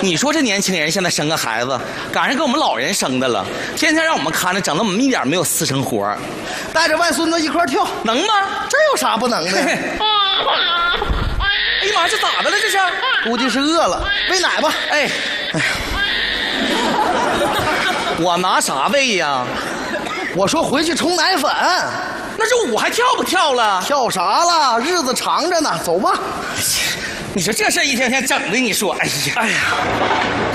你说这年轻人现在生个孩子，赶上给我们老人生的了，天天让我们看着，整得我们一点没有私生活， 带着外孙子一块跳， 能吗？ 这有啥不能的？ 哎呀妈，这咋的了？这是？ 估计是饿了，喂奶吧。 哎，我拿啥喂呀？ 我说回去冲奶粉。 那这舞还跳不跳了？ 跳啥了？日子长着呢，走吧。 你说这事儿一天天整的，你说，哎呀。